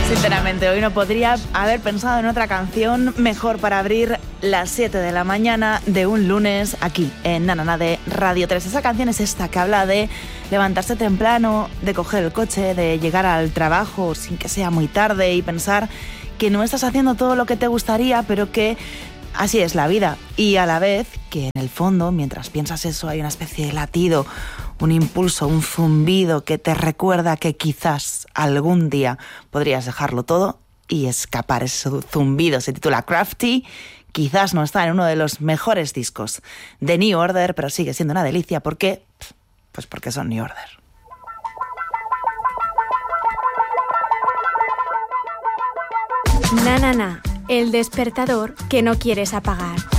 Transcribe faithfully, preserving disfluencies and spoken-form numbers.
Sinceramente, hoy no podría haber pensado en otra canción mejor para abrir las siete de la mañana de un lunes aquí en Na Na Na de Radio tres. Esa canción es esta que habla de levantarse temprano, de coger el coche, de llegar al trabajo sin que sea muy tarde y pensar que no estás haciendo todo lo que te gustaría, pero que así es la vida. Y a la vez que en el fondo, mientras piensas eso, hay una especie de latido, un impulso, un zumbido que te recuerda que quizás algún día podrías dejarlo todo y escapar. Ese zumbido se titula Crafty. Quizás no está en uno de los mejores discos de New Order, pero sigue siendo una delicia. ¿Por qué? Pues porque son New Order. Na Na Na, el despertador que no quieres apagar.